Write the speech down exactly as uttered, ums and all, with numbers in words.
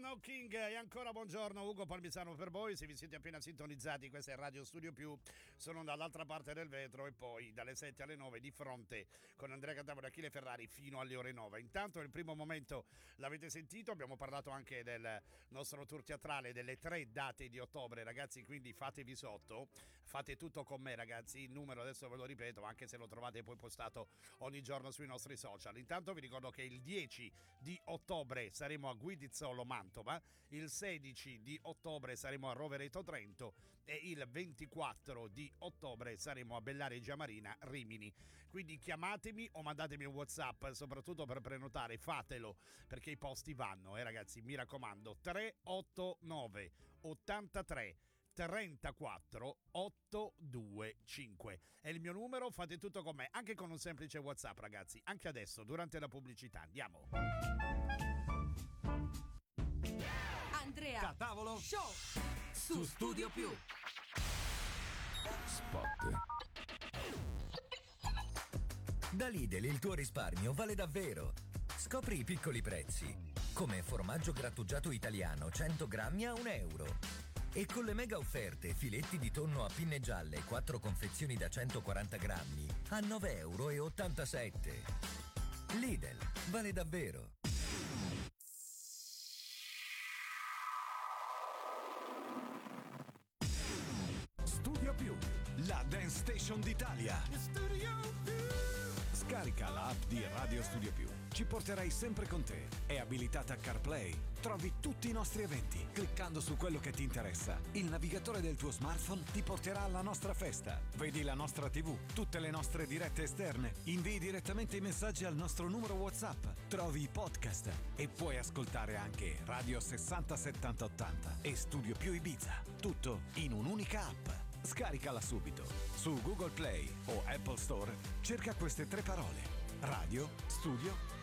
Buongiorno King e ancora buongiorno Ugo Palmisano per voi. Se vi siete appena sintonizzati, questa è Radio Studio Più, sono dall'altra parte del vetro e poi dalle sette alle nove di fronte con Andrea Catavolo e Achille Ferrari fino alle ore nove. Intanto nel primo momento l'avete sentito, abbiamo parlato anche del nostro tour teatrale delle tre date di ottobre, ragazzi, quindi fatevi sotto, fate tutto con me ragazzi, il numero adesso ve lo ripeto anche se lo trovate poi postato ogni giorno sui nostri social. Intanto vi ricordo che il dieci di ottobre saremo a Guidizzolo Mantova, il sedici di ottobre saremo a Rovereto Trento e il ventiquattro di ottobre saremo a Bellaregia Marina Rimini. Quindi chiamatemi o mandatemi un WhatsApp, soprattutto per prenotare, fatelo perché i posti vanno, eh ragazzi, mi raccomando. Tre otto nove ottantatré trentaquattro ottocentoventicinque è il mio numero, fate tutto con me, anche con un semplice WhatsApp ragazzi, anche adesso durante la pubblicità. Andiamo. Andrea Catavolo Show su Studio Più. Spot. Da Lidl il tuo risparmio vale davvero. Scopri i piccoli prezzi, come formaggio grattugiato italiano cento grammi a un euro. E con le mega offerte filetti di tonno a pinne gialle quattro confezioni da centoquaranta grammi a nove virgola ottantasette euro. Lidl, vale davvero. Studio Più, la dance station d'Italia. Scarica la app di Radio Studio Più. Ci porterai sempre con te. È abilitata a CarPlay. Trovi tutti i nostri eventi. Cliccando su quello che ti interessa, il navigatore del tuo smartphone ti porterà alla nostra festa. Vedi la nostra tivù, tutte le nostre dirette esterne. Invii direttamente i messaggi al nostro numero WhatsApp. Trovi i podcast e puoi ascoltare anche Radio sessanta settanta ottanta e Studio Più Ibiza. Tutto in un'unica app. Scaricala subito. Su Google Play o Apple Store cerca queste tre parole: Radio Studio